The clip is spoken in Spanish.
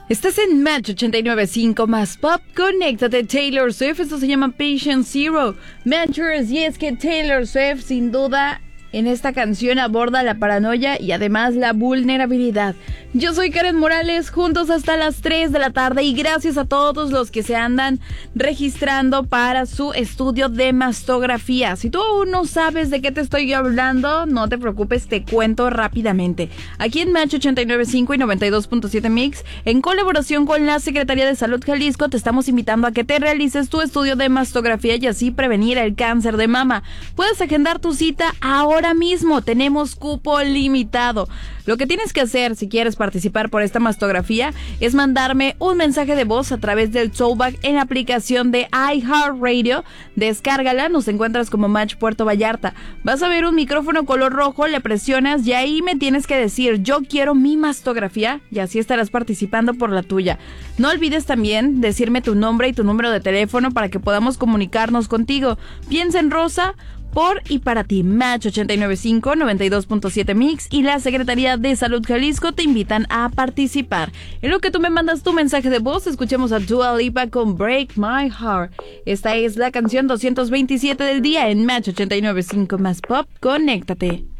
Estás en Match 89.5 más Pop. Conéctate, Taylor Swift. Esto se llama Patient Zero. Matchers, y es que Taylor Swift, sin duda, en esta canción aborda la paranoia y además la vulnerabilidad. Yo soy Karen Morales, juntos hasta las 3 de la tarde, y gracias a todos los que se andan registrando para su estudio de mastografía. Si tú aún no sabes de qué te estoy hablando, no te preocupes, te cuento rápidamente. Aquí en Match 89.5 y 92.7 Mix, en colaboración con la Secretaría de Salud Jalisco, te estamos invitando a que te realices tu estudio de mastografía y así prevenir el cáncer de mama. Puedes agendar tu cita ahora mismo, tenemos cupo limitado. Lo que tienes que hacer si quieres participar por esta mastografía es mandarme un mensaje de voz a través del Showback en la aplicación de iHeartRadio. Descárgala, nos encuentras como Match Puerto Vallarta. Vas a ver un micrófono color rojo, le presionas y ahí me tienes que decir: yo quiero mi mastografía, y así estarás participando por la tuya. No olvides también decirme tu nombre y tu número de teléfono para que podamos comunicarnos contigo. Piensa en Rosa, por y para ti. Match 89.5, 92.7 Mix y la Secretaría de Salud Jalisco te invitan a participar. En lo que tú me mandas tu mensaje de voz, escuchemos a Dua Lipa con Break My Heart. Esta es la canción 227 del día en Match 89.5 más Pop. Conéctate.